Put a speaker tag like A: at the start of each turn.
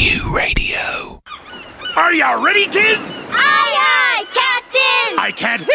A: Q Radio.
B: Are you ready, kids?
C: Aye, aye, Captain!
B: I can't